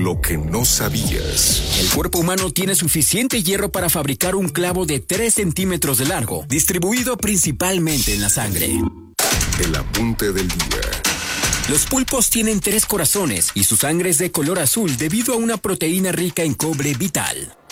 Lo que no sabías. El cuerpo humano tiene suficiente hierro para fabricar un clavo de 3 centímetros de largo, distribuido principalmente en la sangre. El apunte del día. Los pulpos tienen 3 corazones y su sangre es de color azul debido a una proteína rica en cobre vital.